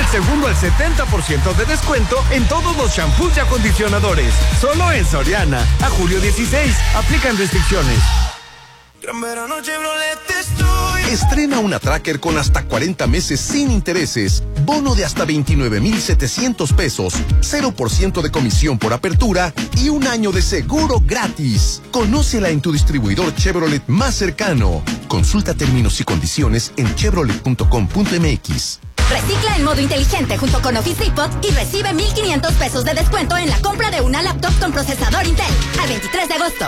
el segundo al 70% de descuento en todos los shampoos y acondicionadores. Solo en Soriana. A julio 16. Aplican restricciones. Gran verano Chevrolet estoy. Estrena una Tracker con hasta 40 meses sin intereses, bono de hasta 29,700 pesos, 0% de comisión por apertura y un año de seguro gratis. Conócela en tu distribuidor Chevrolet más cercano. Consulta términos y condiciones en chevrolet.com.mx. Recicla en modo inteligente junto con Office Depot y recibe 1,500 pesos de descuento en la compra de una laptop con procesador Intel al 23 de agosto.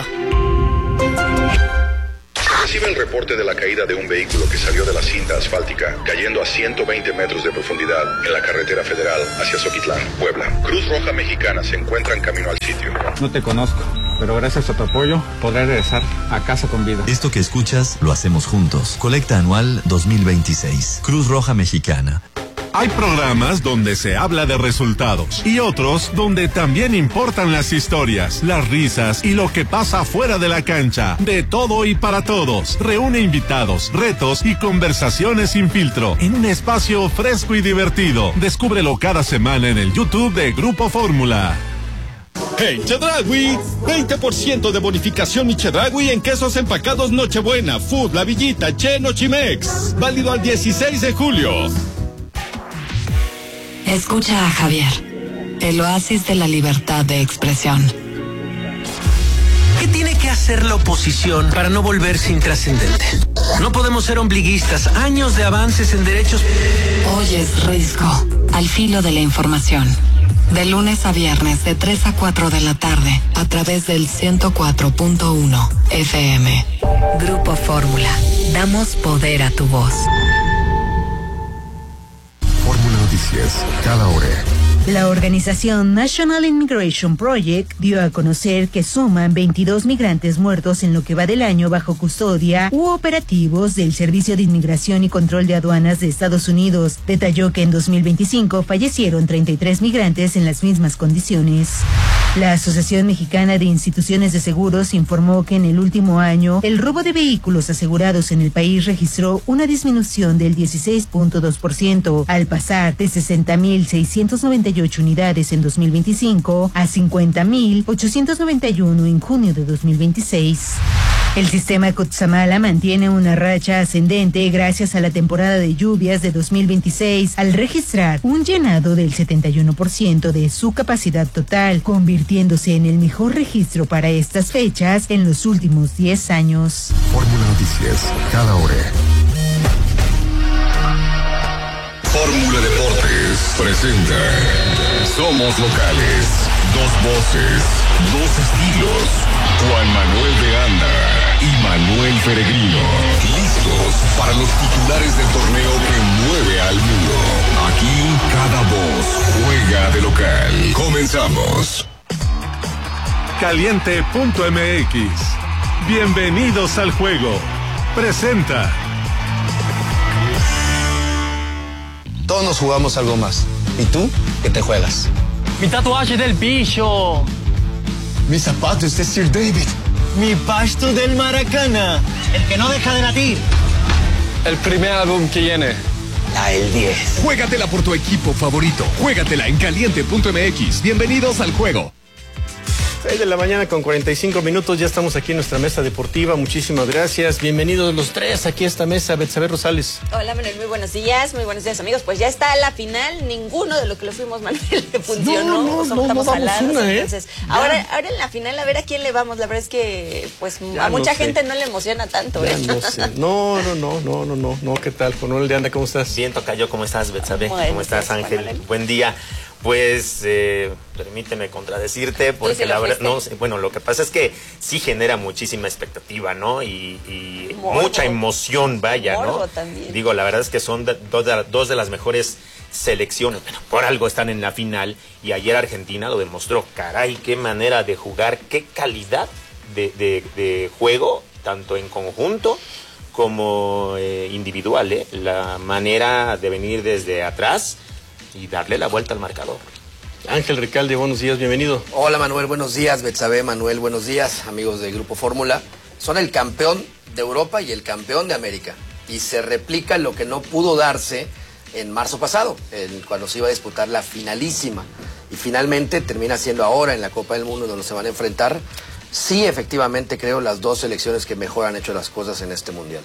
Recibe el reporte de la caída de un vehículo que salió de la cinta asfáltica, cayendo a 120 metros de profundidad en la carretera federal hacia Zoquitlán, Puebla. Cruz Roja Mexicana se encuentra en camino al sitio. No te conozco, pero gracias a tu apoyo podré regresar a casa con vida. Esto que escuchas lo hacemos juntos. Colecta anual 2026. Cruz Roja Mexicana. Hay programas donde se habla de resultados y otros donde también importan las historias, las risas y lo que pasa fuera de la cancha. De todo y para todos. Reúne invitados, retos y conversaciones sin filtro en un espacio fresco y divertido. Descúbrelo cada semana en el YouTube de Grupo Fórmula. En Chedraui, 20% de bonificación y Chedraui en quesos empacados Nochebuena, Food, La Villita, Che, Nochimex. Válido al 16 de julio. Escucha a Javier, el oasis de la libertad de expresión. ¿Qué tiene que hacer la oposición para no volverse intrascendente? No podemos ser ombliguistas. Años de avances en derechos. Hoy es Risco, al filo de la información. De lunes a viernes de 3 a 4 de la tarde a través del 104.1 FM. Grupo Fórmula. Damos poder a tu voz. Fórmula Noticias, cada hora. La organización National Immigration Project dio a conocer que suman 22 migrantes muertos en lo que va del año bajo custodia u operativos del Servicio de Inmigración y Control de Aduanas de Estados Unidos. Detalló que en 2025 fallecieron 33 migrantes en las mismas condiciones. La Asociación Mexicana de Instituciones de Seguros informó que en el último año el robo de vehículos asegurados en el país registró una disminución del 16.2% al pasar de 60,698 unidades en 2025 a 50,891 en junio de 2026. El sistema Cutzamala mantiene una racha ascendente gracias a la temporada de lluvias de 2026 al registrar un llenado del 71% de su capacidad total, convirtiéndose en el mejor registro para estas fechas en los últimos 10 años. Fórmula Noticias, cada hora. Fórmula Deportes presenta Somos Locales, dos voces, dos estilos, Juan Manuel de Anda y Manuel Peregrino, listos para los titulares del torneo que mueve al mundo. Aquí cada voz juega de local. Comenzamos. Caliente.mx. Bienvenidos al juego. Presenta. Todos nos jugamos algo más. ¿Y tú? ¿Qué te juegas? Mi tatuaje del bicho. Mis zapatos de Sir David. Mi pasto del Maracana. El que no deja de latir. El primer álbum que viene. El 10. Juégatela por tu equipo favorito. Juégatela en caliente.mx. Bienvenidos al juego. 6 de la mañana con 45 minutos, ya estamos aquí en nuestra mesa deportiva, muchísimas gracias, bienvenidos los tres aquí a esta mesa. Betsabe Rosales. Hola Manuel, muy buenos días amigos, pues ya está la final, ninguno de lo que lo fuimos Manuel le funcionó, no vamos una, entonces, ahora en la final a ver a quién le vamos, la verdad es que pues ya a mucha gente no le emociona tanto. No sé. No, ¿qué tal? Con Manuel de Anda, ¿cómo estás? Bien, tocayo, ¿cómo estás, Betsabe? ¿Cómo estás, Ángel? Manuel. Buen día. Pues permíteme contradecirte porque la verdad, lo que pasa es que sí genera muchísima expectativa, ¿no? Y mucha emoción, vaya, morbo ¿no? También. Digo, la verdad es que son dos de las mejores selecciones, bueno, por algo están en la final y ayer Argentina lo demostró. Caray, qué manera de jugar, qué calidad de juego, tanto en conjunto como individual, ¿eh? La manera de venir desde atrás y darle la vuelta al marcador. Ángel Recalde, buenos días, bienvenido. Hola Manuel, buenos días. Betsabe, Manuel, buenos días, amigos de Grupo Fórmula. Son el campeón de Europa y el campeón de América. Y se replica lo que no pudo darse en marzo pasado, cuando se iba a disputar la finalísima. Y finalmente termina siendo ahora en la Copa del Mundo donde se van a enfrentar. Sí, efectivamente, creo las dos selecciones que mejor han hecho las cosas en este Mundial.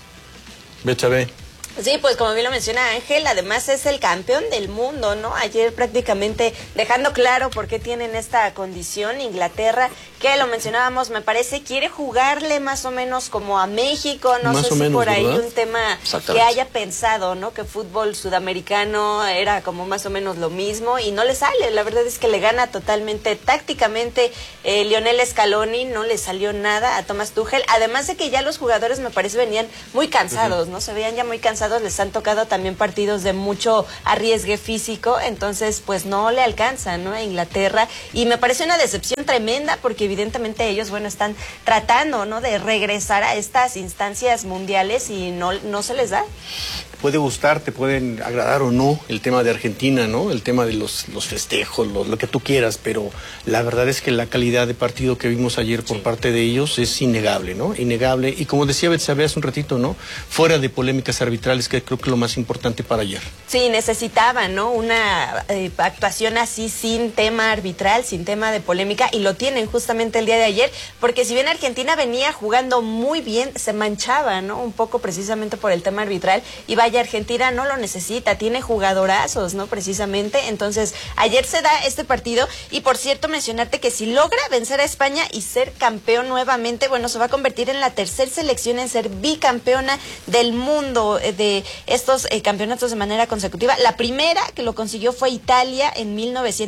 Betsabe. Sí, pues como bien lo menciona Ángel, además es el campeón del mundo, ¿no? Ayer prácticamente dejando claro por qué tienen esta condición Inglaterra, que lo mencionábamos, me parece, quiere jugarle más o menos como a México, no sé si por ahí un tema que haya pensado, ¿no? Que fútbol sudamericano era como más o menos lo mismo y no le sale, la verdad es que le gana totalmente tácticamente Lionel Scaloni, no le salió nada a Thomas Tuchel, además de que ya los jugadores me parece venían muy cansados, ¿no? Se veían ya muy cansados, les han tocado también partidos de mucho arriesgue físico, entonces pues no le alcanza, ¿no? A Inglaterra, y me parece una decepción tremenda porque evidentemente ellos, bueno, están tratando, ¿no? De regresar a estas instancias mundiales y no se les da. Puede gustar, te pueden agradar o no el tema de Argentina, ¿no? El tema de los festejos, lo que tú quieras, pero la verdad es que la calidad de partido que vimos ayer por parte de ellos es innegable, ¿no? Innegable. Y como decía Betsabe hace un ratito, ¿no? Fuera de polémicas arbitrales, que creo que es lo más importante para ayer. Sí, necesitaban, ¿no? Una actuación así sin tema arbitral, sin tema de polémica, y lo tienen justamente el día de ayer, porque si bien Argentina venía jugando muy bien, se manchaba, ¿no? Un poco precisamente por el tema arbitral, y vaya, Argentina no lo necesita, tiene jugadorazos, ¿no? Precisamente, entonces ayer se da este partido, y por cierto mencionarte que si logra vencer a España y ser campeón nuevamente, bueno, se va a convertir en la tercera selección en ser bicampeona del mundo de estos campeonatos de manera consecutiva. La primera que lo consiguió fue Italia en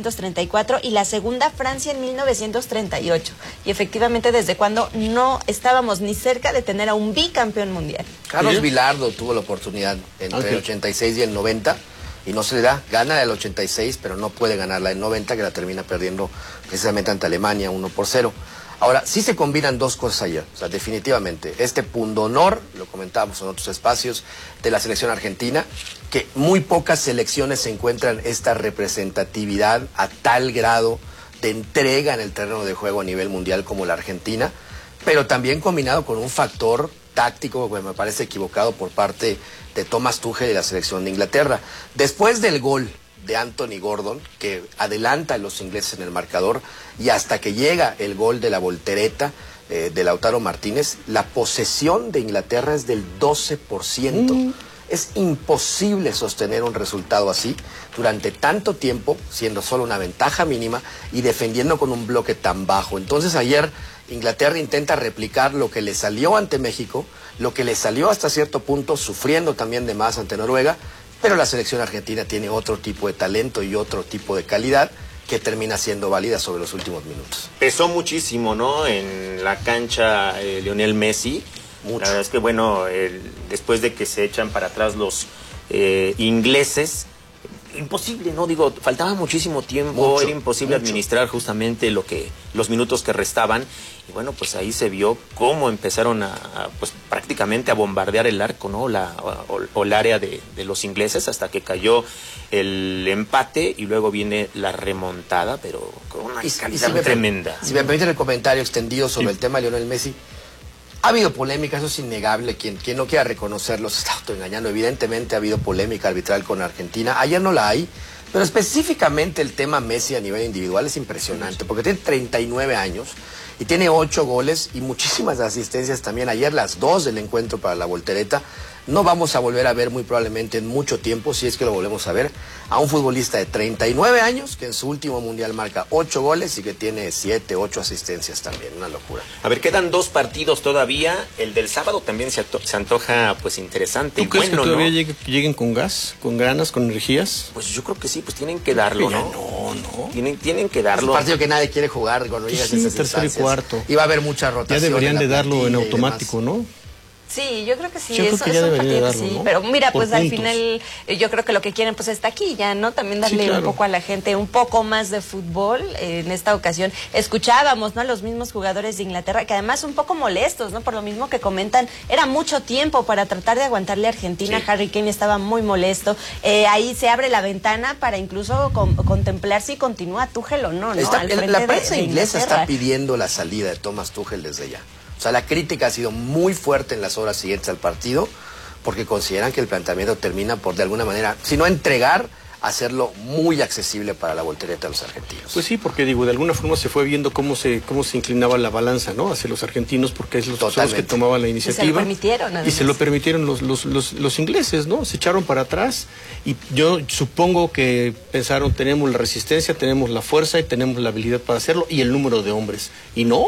1934 y la segunda Francia en 1938, y efectivamente desde cuando no estábamos ni cerca de tener a un bicampeón mundial. Carlos Vilardo tuvo la oportunidad entre el 86 y el 90 y no se le da, gana el 86 pero no puede ganar la del 90, que la termina perdiendo precisamente ante Alemania 1-0. Ahora, sí se combinan dos cosas ayer, o sea, definitivamente, este pundonor, lo comentábamos en otros espacios, de la selección argentina, que muy pocas selecciones se encuentran esta representatividad a tal grado de entrega en el terreno de juego a nivel mundial como la Argentina, pero también combinado con un factor táctico que me parece equivocado por parte de Thomas Tuchel y la selección de Inglaterra. Después del gol de Anthony Gordon, que adelanta a los ingleses en el marcador, y hasta que llega el gol de la voltereta de Lautaro Martínez, la posesión de Inglaterra es del 12%. Es imposible sostener un resultado así durante tanto tiempo, siendo solo una ventaja mínima y defendiendo con un bloque tan bajo. Entonces ayer Inglaterra intenta replicar lo que le salió ante México, lo que le salió hasta cierto punto, sufriendo también de más ante Noruega, pero la selección argentina tiene otro tipo de talento y otro tipo de calidad que termina siendo válida sobre los últimos minutos. Pesó muchísimo, ¿no? En la cancha Lionel Messi. Mucho. La verdad es que, bueno, después de que se echan para atrás los ingleses, imposible, ¿no? Digo, faltaba muchísimo tiempo, era imposible administrar justamente los minutos que restaban. Y bueno, pues ahí se vio cómo empezaron pues prácticamente a bombardear el arco, ¿no? O el área de los ingleses, hasta que cayó el empate y luego viene la remontada, pero con una calidad tremenda. Si me permiten el comentario extendido sobre el tema de Lionel Messi, ha habido polémica, eso es innegable. Quien no quiera reconocerlo se está autoengañando. Evidentemente ha habido polémica arbitral con Argentina. Ayer no la hay, pero específicamente el tema Messi a nivel individual es impresionante, porque tiene 39 años y tiene 8 goles y muchísimas asistencias también. Ayer las 2 del encuentro para la voltereta. No vamos a volver a ver muy probablemente en mucho tiempo, si es que lo volvemos a ver, a un futbolista de 39 años que en su último mundial marca 8 goles y que tiene 7, 8 asistencias también. Una locura. A ver, quedan 2 partidos todavía. El del sábado también se antoja pues interesante. ¿Tú crees que todavía lleguen con gas, con ganas, con energías? Pues yo creo que sí, pues tienen que darlo, ¿no? No. Tienen que darlo. Es un partido que nadie quiere jugar cuando llegas a esas tercero y cuarto. Y va a haber mucha rotación. Ya deberían de darlo en automático, ¿no? Sí, yo creo que sí, yo eso creo que ya es un partido, darlo, sí, ¿no? pero mira, Por pues al puntos. final yo creo que lo que quieren pues está aquí ya, ¿no? También darle Sí, claro. un poco a la gente, un poco más de fútbol. En esta ocasión escuchábamos, ¿no? A los mismos jugadores de Inglaterra, que además un poco molestos, ¿no? Por lo mismo que comentan, era mucho tiempo para tratar de aguantarle a Argentina. Sí. Harry Kane estaba muy molesto. Ahí se abre la ventana para incluso contemplar si continúa Tuchel o no, ¿no? La prensa inglesa está pidiendo la salida de Thomas Tuchel desde ya. O sea, la crítica ha sido muy fuerte en las horas siguientes al partido, porque consideran que el planteamiento termina por, de alguna manera, si no entregar, hacerlo muy accesible para la voltereta de los argentinos. Pues sí, porque digo, de alguna forma se fue viendo cómo se inclinaba la balanza, ¿no? Hacia los argentinos, porque es los que tomaban la iniciativa. Y se lo permitieron, además. Y se lo permitieron los ingleses, ¿no? Se echaron para atrás y yo supongo que pensaron, tenemos la resistencia, tenemos la fuerza y tenemos la habilidad para hacerlo y el número de hombres. Y no,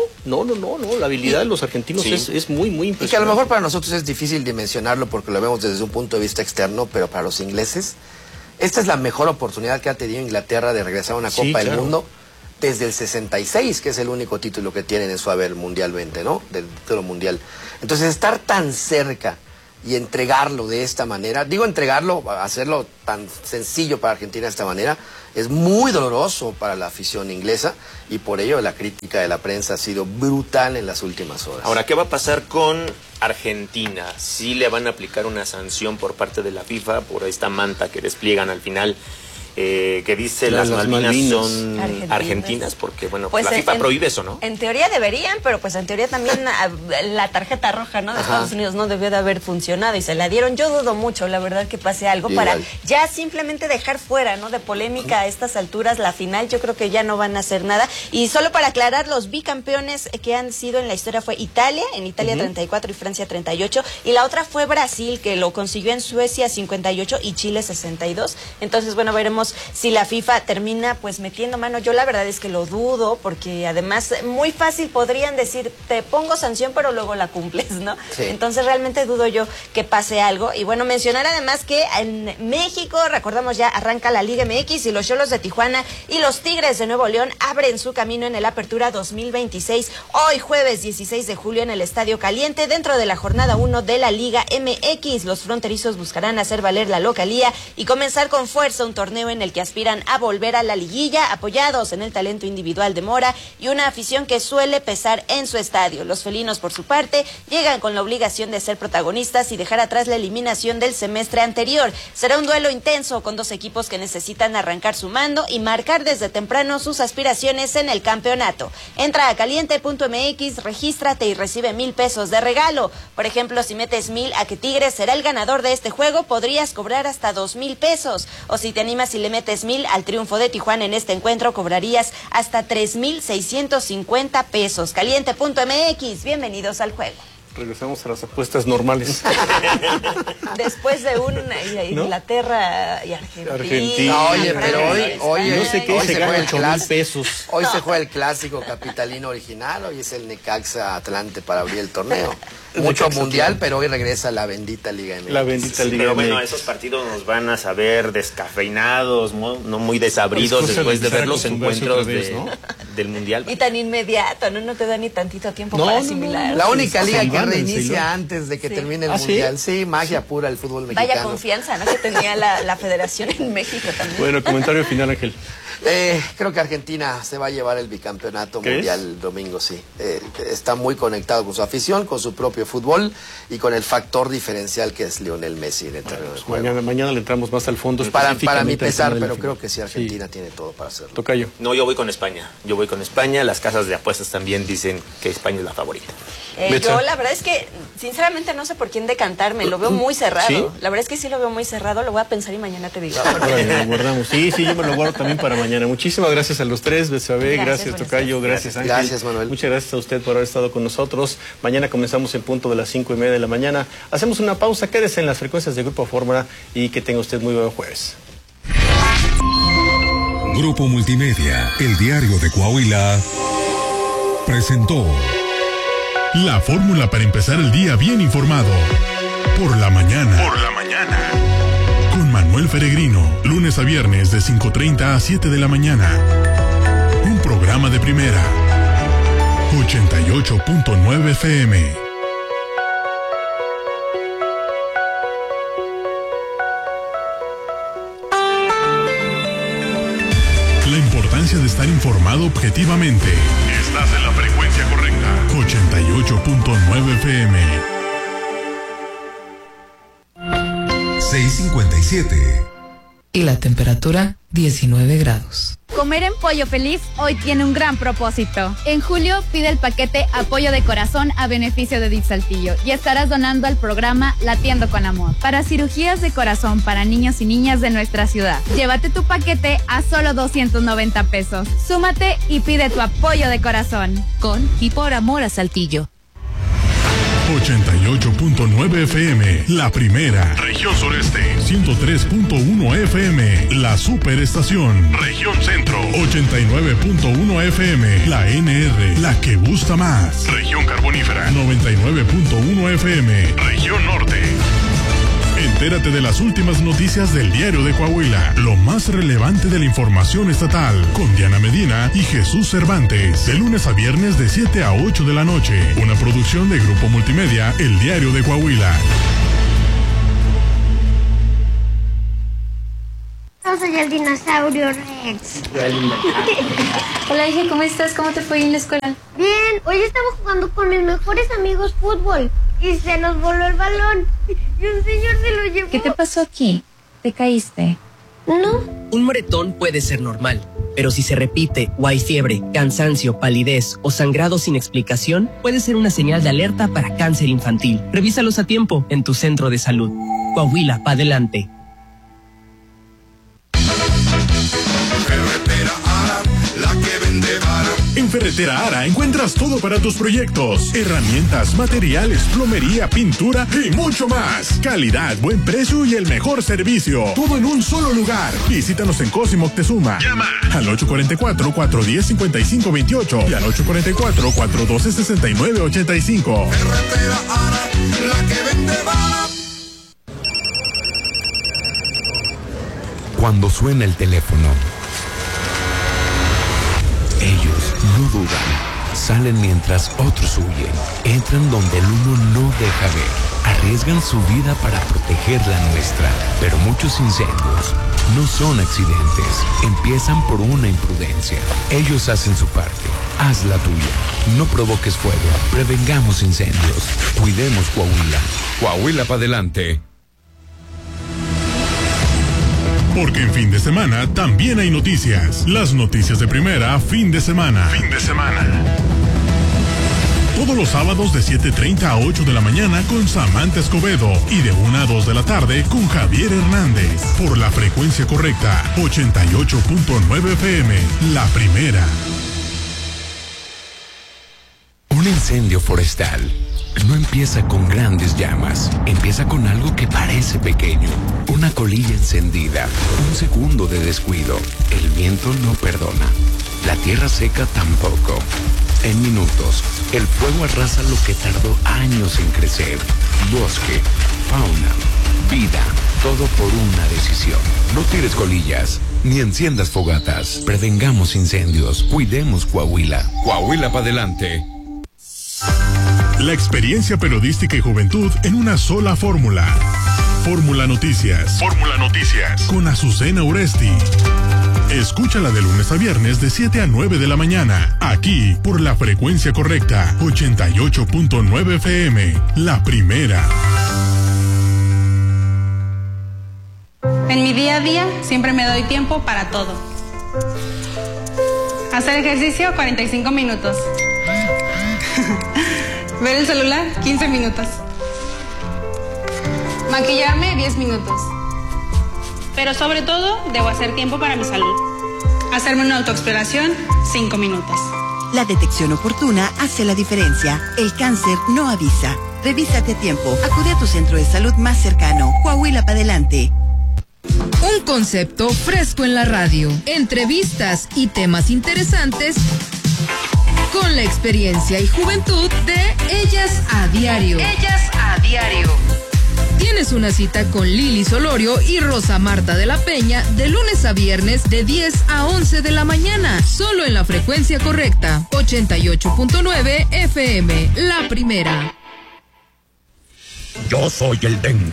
la habilidad de los argentinos es muy, muy impresionante. Y que a lo mejor para nosotros es difícil dimensionarlo porque lo vemos desde un punto de vista externo, pero para los ingleses esta es la mejor oportunidad que ha tenido Inglaterra de regresar a una Copa del Mundo desde el 66, que es el único título que tienen en su haber mundialmente, ¿no? Del título mundial. Entonces, estar tan cerca y entregarlo de esta manera, digo entregarlo, hacerlo tan sencillo para Argentina de esta manera, es muy doloroso para la afición inglesa y por ello la crítica de la prensa ha sido brutal en las últimas horas. Ahora, ¿qué va a pasar con Argentina? ¿Sí le van a aplicar una sanción por parte de la FIFA por esta manta que despliegan al final? Que dice las Malvinas son argentinas, porque bueno, pues la FIFA prohíbe eso, ¿no? En teoría deberían, pero pues en teoría también la tarjeta roja, ¿no? De Estados Unidos no debió de haber funcionado y se la dieron. Yo dudo mucho, la verdad, que pase algo para ya simplemente dejar fuera, ¿no? De polémica a estas alturas la final. Yo creo que ya no van a hacer nada. Y solo para aclarar, los bicampeones que han sido en la historia fue Italia, en Italia 34 y Francia 38, y la otra fue Brasil, que lo consiguió en Suecia 58 y Chile 62. Entonces, bueno, veremos si la FIFA termina pues metiendo mano. Yo la verdad es que lo dudo, porque además muy fácil podrían decir, te pongo sanción pero luego la cumples, ¿no? Sí. Entonces realmente dudo yo que pase algo. Y bueno, mencionar además que en México, recordamos, ya arranca la Liga MX y los Xolos de Tijuana y los Tigres de Nuevo León abren su camino en el Apertura 2026, hoy jueves 16 de julio en el Estadio Caliente, dentro de la jornada 1 de la Liga MX. Los fronterizos buscarán hacer valer la localía y comenzar con fuerza un torneo en el que aspiran a volver a la liguilla, apoyados en el talento individual de Mora y una afición que suele pesar en su estadio. Los felinos, por su parte, llegan con la obligación de ser protagonistas y dejar atrás la eliminación del semestre anterior. Será un duelo intenso con dos equipos que necesitan arrancar sumando y marcar desde temprano sus aspiraciones en el campeonato. Entra a caliente.mx, regístrate y recibe 1,000 pesos de regalo. Por ejemplo, si metes 1,000 a que Tigres será el ganador de este juego, podrías cobrar hasta 2,000 pesos. O si te animas y le metes 1,000 al triunfo de Tijuana en este encuentro, cobrarías hasta 3,650 pesos. Caliente.mx, bienvenidos al juego. Regresamos a las apuestas normales. Después de Inglaterra y Argentina. No, oye, pero hoy no sé qué, hoy se gana 8,000 pesos. Hoy se juega el clásico capitalino original, hoy es el Necaxa Atlante para abrir el torneo. Mucho mundial, pero hoy regresa la bendita Liga MX. La bendita Liga pero MX. bueno, esos partidos nos van a saber descafeinados, no muy desabridos después de ver los encuentros del mundial. Y tan inmediato, no te da ni tantito tiempo para asimilar. La única liga que reinicia antes de que termine el mundial. Sí, magia pura el fútbol mexicano. Vaya confianza, ¿no? Que tenía la federación en México también. Bueno, comentario final, Ángel. Creo que Argentina se va a llevar el bicampeonato mundial el domingo, sí. Está muy conectado con su afición, con su propio fútbol y con el factor diferencial que es Lionel Messi en el terreno del juego. Mañana le entramos más al fondo. Para mi pesar, pero creo que sí, Argentina tiene todo para hacerlo. Tocayo. No, yo voy con España. Las casas de apuestas también dicen que España es la favorita. Yo la verdad es que sinceramente no sé por quién decantarme, lo veo muy cerrado. ¿Sí? La verdad es que sí lo veo muy cerrado, lo voy a pensar y mañana te digo. Lo guardamos. Sí, yo me lo guardo también para mañana. Muchísimas gracias a los tres, Betsabe, gracias Tocayo, gracias Ángel. Gracias, Manuel. Muchas gracias a usted por haber estado con nosotros. Mañana comenzamos en punto de las 5:30 de la mañana. Hacemos una pausa, quédese en las frecuencias de Grupo Fórmula y que tenga usted muy buen jueves. Grupo Multimedia, el diario de Coahuila, presentó la fórmula para empezar el día bien informado. Por la mañana. Con Manuel Peregrino, lunes a viernes de 5:30 a 7 de la mañana. Un programa de primera. 88.9 FM. La importancia de estar informado objetivamente. Estás en la frecuencia correcta. 88.9 FM. 6:57. Y la temperatura 19 grados. Comer en Pollo Feliz hoy tiene un gran propósito. En julio pide el paquete Apoyo de Corazón a beneficio de DIF Saltillo y estarás donando al programa Latiendo con Amor para cirugías de corazón para niños y niñas de nuestra ciudad. Llévate tu paquete a solo 290 pesos. Súmate y pide tu apoyo de corazón. Con y por amor a Saltillo. 88.9 FM, la primera. Región Sureste. 103.1 FM, la superestación. Región Centro. 89.1 FM, la NR, la que gusta más. Región Carbonífera. 99.1 FM, Región Norte. Entérate de las últimas noticias del Diario de Coahuila, lo más relevante de la información estatal, con Diana Medina y Jesús Cervantes, de lunes a viernes de 7 a 8 de la noche. Una producción de Grupo Multimedia, El Diario de Coahuila. Yo soy el dinosaurio Rex. Hola, hija, ¿cómo estás? ¿Cómo te fue en la escuela? Bien, hoy estaba jugando con mis mejores amigos fútbol y se nos voló el balón y un señor se lo llevó. ¿Qué te pasó aquí? ¿Te caíste? No. Un moretón puede ser normal, pero si se repite o hay fiebre, cansancio, palidez o sangrado sin explicación, puede ser una señal de alerta para cáncer infantil. Revísalos a tiempo en tu centro de salud. Coahuila, pa' adelante. En Ferretera Ara encuentras todo para tus proyectos: herramientas, materiales, plomería, pintura y mucho más. Calidad, buen precio y el mejor servicio. Todo en un solo lugar. Visítanos en Cosimo Moctezuma. Llama al 844-410-5528 y al 844-412-6985. Ferretera Ara, la que vende bala. Cuando suena el teléfono, ellos no dudan, salen mientras otros huyen, entran donde el uno no deja ver, arriesgan su vida para proteger la nuestra, pero muchos incendios no son accidentes, empiezan por una imprudencia. Ellos hacen su parte, haz la tuya, no provoques fuego, prevengamos incendios, cuidemos Coahuila. Coahuila para adelante. Porque en fin de semana también hay noticias. Las noticias de primera, fin de semana. Fin de semana. Todos los sábados de 7:30 a 8 de la mañana con Samantha Escobedo y de 1 a 2 de la tarde con Javier Hernández. Por la frecuencia correcta, 88.9 FM, la primera. Un incendio forestal no empieza con grandes llamas, empieza con algo que parece pequeño, una colilla encendida, un segundo de descuido. El viento no perdona, la tierra seca tampoco. En minutos, el fuego arrasa lo que tardó años en crecer. Bosque, fauna, vida, todo por una decisión. No tires colillas, ni enciendas fogatas. Prevengamos incendios, cuidemos Coahuila. Coahuila para adelante. La experiencia periodística y juventud en una sola fórmula. Fórmula Noticias. Fórmula Noticias. Con Azucena Uresti. Escúchala de lunes a viernes de 7 a 9 de la mañana. Aquí, por la frecuencia correcta. 88.9 FM. La primera. En mi día a día siempre me doy tiempo para todo. Hacer ejercicio 45 minutos. Ver el celular 15 minutos. Maquillarme 10 minutos. Pero sobre todo debo hacer tiempo para mi salud. Hacerme una autoexploración 5 minutos. La detección oportuna hace la diferencia. El cáncer no avisa. Revísate a tiempo. Acude a tu centro de salud más cercano. Coahuila para adelante. Un concepto fresco en la radio. Entrevistas y temas interesantes con la experiencia y juventud de Ellas a Diario. Ellas a Diario. Tienes una cita con Lili Solorio y Rosa Marta de la Peña de lunes a viernes de 10 a 11 de la mañana, solo en la frecuencia correcta, 88.9 FM, la primera. Yo soy el dengue.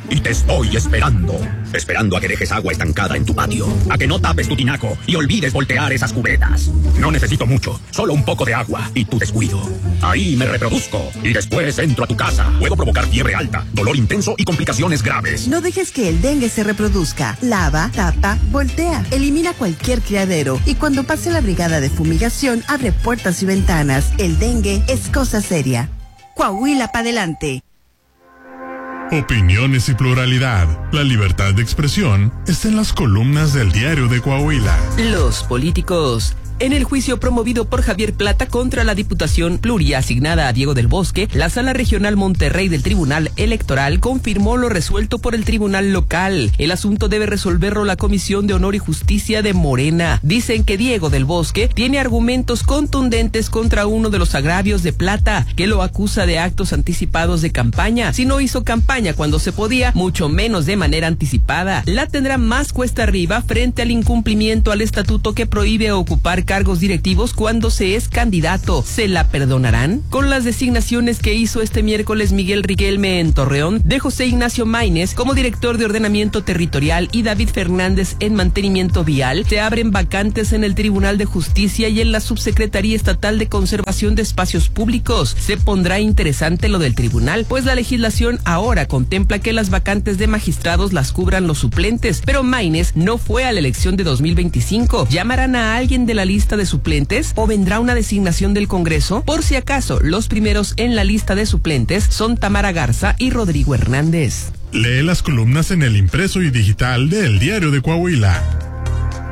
y te estoy esperando. Esperando a que dejes agua estancada en tu patio, a que no tapes tu tinaco y olvides voltear esas cubetas. No necesito mucho, solo un poco de agua y tu descuido. Ahí me reproduzco y después entro a tu casa. Puedo provocar fiebre alta, dolor intenso y complicaciones graves. No dejes que el dengue se reproduzca. Lava, tapa, voltea. Elimina cualquier criadero y cuando pase la brigada de fumigación, abre puertas y ventanas. El dengue es cosa seria. Coahuila para adelante. Opiniones y pluralidad. La libertad de expresión está en las columnas del Diario de Coahuila. Los políticos. En el juicio promovido por Javier Plata contra la Diputación pluriasignada a Diego del Bosque, la Sala Regional Monterrey del Tribunal Electoral confirmó lo resuelto por el Tribunal Local. El asunto debe resolverlo la Comisión de Honor y Justicia de Morena. Dicen que Diego del Bosque tiene argumentos contundentes contra uno de los agravios de Plata, que lo acusa de actos anticipados de campaña. Si no hizo campaña cuando se podía, mucho menos de manera anticipada. La tendrá más cuesta arriba frente al incumplimiento al estatuto que prohíbe ocupar cargos directivos cuando se es candidato. ¿Se la perdonarán? Con las designaciones que hizo este miércoles Miguel Riquelme en Torreón, de José Ignacio Maínez como director de Ordenamiento Territorial y David Fernández en Mantenimiento Vial, se abren vacantes en el Tribunal de Justicia y en la Subsecretaría Estatal de Conservación de Espacios Públicos. Se pondrá interesante lo del tribunal, pues la legislación ahora contempla que las vacantes de magistrados las cubran los suplentes, pero Maínez no fue a la elección de 2025. ¿Llamarán a alguien de la lista de suplentes o vendrá una designación del Congreso? Por si acaso, los primeros en la lista de suplentes son Tamara Garza y Rodrigo Hernández. Lee las columnas en el impreso y digital del Diario de Coahuila.